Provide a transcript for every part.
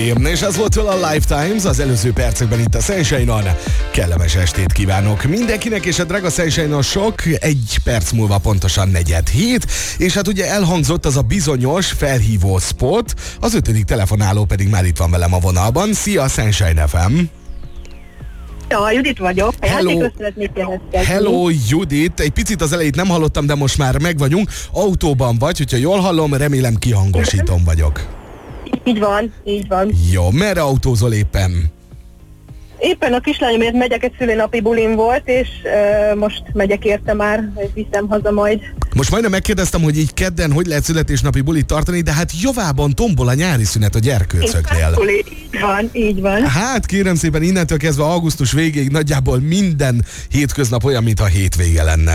Kelly, és ez volt a Lifetimes az előző percekben itt a Sunshine-on. Kellemes estét kívánok mindenkinek, és a drága Sunshine-osok, egy perc múlva pontosan 4:07, és hát ugye elhangzott az a bizonyos felhívó spot, az 5. telefonáló pedig már itt van velem a vonalban. Szia, Sunshine FM! Ja, Judit vagyok. Hello, Judit. Egy picit az elejét nem hallottam, de most már meg vagyunk. Autóban vagy, hogyha jól hallom, remélem kihangosítom vagyok. Így van, így van. Jó, merre autózol éppen? Éppen a kislányomért megyek, egy szülinapi bulim volt, és most megyek érte már, és viszem haza majd. Most majdnem megkérdeztem, hogy így kedden hogy lehet születésnapi bulit tartani, de hát javában tombol a nyári szünet a gyerkőcöknél. Így van, így van. Hát kérem szépen, innentől kezdve augusztus végéig nagyjából minden hétköznap olyan, mintha hétvége lenne.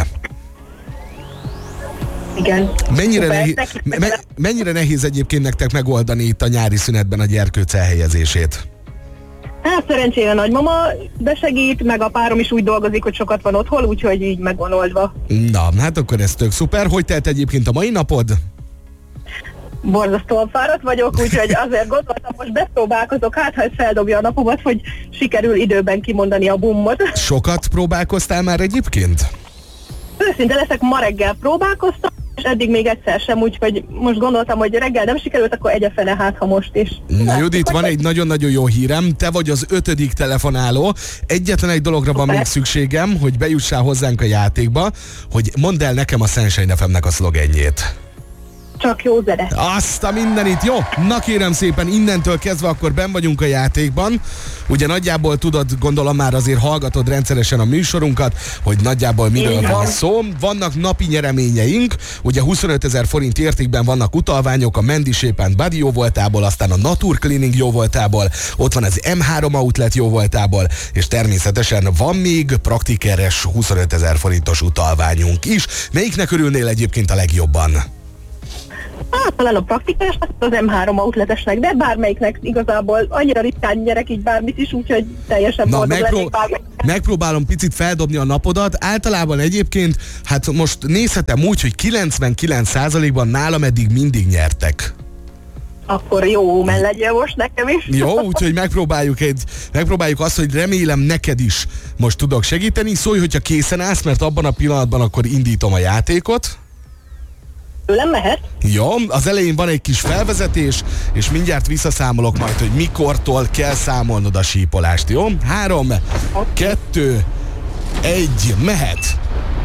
Igen. Mennyire nehéz egyébként nektek megoldani itt a nyári szünetben a gyerkőc elhelyezését? Hát szerencsére nagymama besegít, meg a párom is úgy dolgozik, hogy sokat van otthon, úgyhogy így meg van oldva. Na, hát akkor ez tök szuper. Hogy telt egyébként a mai napod? Borzasztóan fáradt vagyok, úgyhogy azért gondoltam, most bepróbálkozok, hát ha ez feldobja a napomat, hogy sikerül időben kimondani a bummot. Sokat próbálkoztál már egyébként? Őszinte leszek, ma reggel próbálkoztam, és eddig még egyszer sem, úgyhogy most gondoltam, hogy reggel nem sikerült, akkor egyefene, hát ha most is. Na Judit, van egy nagyon-nagyon jó hírem, te vagy az 5. telefonáló. Egyetlen egy dologra van még szükségem, hogy bejussál hozzánk a játékba, hogy mondd el nekem a Sunshine FM-nek a szlogenjét. Csak jó zene. Azt a mindenit, jó? Na kérem szépen, innentől kezdve akkor benn vagyunk a játékban. Ugye nagyjából tudod, gondolom már azért hallgatod rendszeresen a műsorunkat, hogy nagyjából miről van szó. Vannak napi nyereményeink, ugye 25 000 forint értékben vannak utalványok a Mandy Shape & Body jóvoltából, aztán a Natur Cleaning jóvoltából, ott van az M3 Outlet jóvoltából, és természetesen van még praktikeres 25 000 forintos utalványunk is. Melyiknek örülnél egyébként a legjobban? Hát talán a praktikás, az M3 outletesnek, de bármelyiknek igazából annyira ritkán nyerek így bármit is, úgyhogy teljesen boldog lennék bármelyiknek. Megpróbálom picit feldobni a napodat. Általában egyébként, hát most nézhetem úgy, hogy 99%-ban nálam eddig mindig nyertek. Akkor jó, legyen most nekem is. Jó, úgyhogy megpróbáljuk azt, hogy remélem neked is most tudok segíteni. Szólj, hogyha készen állsz, mert abban a pillanatban akkor indítom a játékot. Tőlem mehet? Jó, az elején van egy kis felvezetés, és mindjárt visszaszámolok majd, hogy mikortól kell számolnod a sípolást, jó? 3, 2, 1, mehet!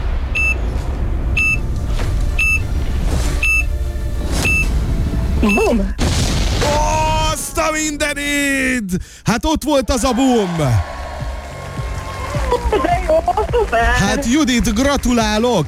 Bum! Azt a mindenit! Hát ott volt az a bum! De jó, szuper! Hát Judit, gratulálok!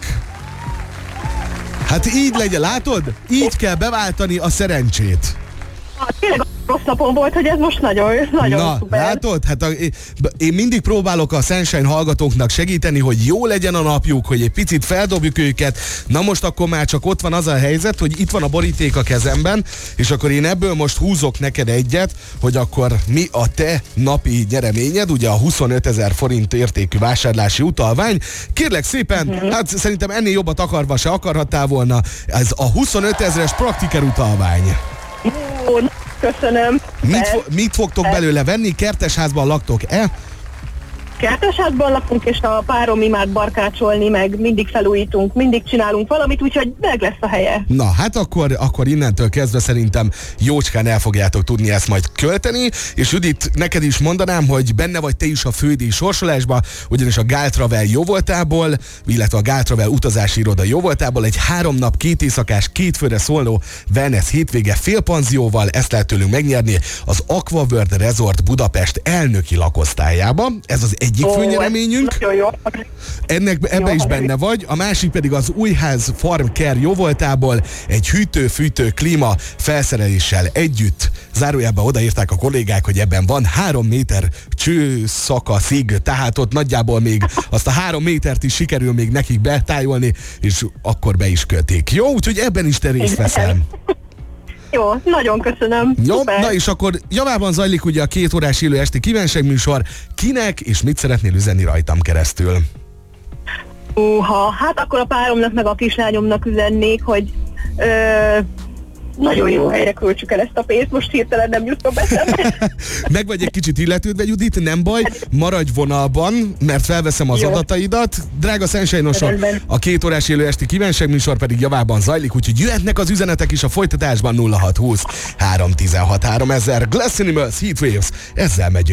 Hát így legyen, látod? Így kell beváltani a szerencsét. Tényleg rossz napom volt, hogy ez most nagyon szuper. Látod? Hát én mindig próbálok a Sunshine hallgatóknak segíteni, hogy jó legyen a napjuk, hogy egy picit feldobjuk őket. Na most akkor már csak ott van az a helyzet, hogy itt van a boríték a kezemben, és akkor én ebből most húzok neked egyet, hogy akkor mi a te napi nyereményed, ugye a 25 000 forint értékű vásárlási utalvány. Kérlek szépen, hát szerintem ennél jobbat akarva se akarhattál volna, ez a 25 000-es praktiker utalvány. Jó, köszönöm. Mit fogtok belőle venni? Kertesházban laktok-e? Kertesházban lakunk, és a párom imád barkácsolni, meg mindig felújítunk, mindig csinálunk valamit, úgyhogy meg lesz a helye. Na, hát akkor innentől kezdve szerintem jócskán el fogjátok tudni ezt majd költeni, és Judit, neked is mondanám, hogy benne vagy te is a fődíj sorsolásba, ugyanis a Gál Travel jóvoltából, illetve a Gál Travel utazási iroda jóvoltából egy 3 nap 2 éjszakás 2 főre szóló wellness hétvége félpanzióval, ezt lehet tőlünk megnyerni az Aqua World Resort Budapest elnöki lakosztályába. Ez az egyik főnyereményünk. Ebbe is benne vagy. A másik pedig az Újház Farm Care jóvoltából egy hűtő-fűtő klíma felszereléssel együtt. Zárójában odaírták a kollégák, hogy ebben van 3 méter csőszakaszig, tehát ott nagyjából még azt a 3 métert is sikerül még nekik betájolni, és akkor be is kötik. Jó, úgyhogy ebben is te részt veszel. Jó, nagyon köszönöm. Jó, szuper. Na és akkor javában zajlik ugye a 2 órás élő esti kívánságműsor. Kinek és mit szeretnél üzenni rajtam keresztül? Hát akkor a páromnak meg a kislányomnak üzennék, hogy nagyon jó helyre költsük el ezt a pénzt, most hirtelen nem jutom eszembe. Meg vagy egy kicsit illetődve, Judit, nem baj, maradj vonalban, mert felveszem az adataidat. Drága Szensejnosok, a 2 órás élő esti kívánságműsor pedig javában zajlik, úgyhogy jöhetnek az üzenetek is a folytatásban 0620 316 3000. Glass Animals, Heatwaves, ezzel megyünk.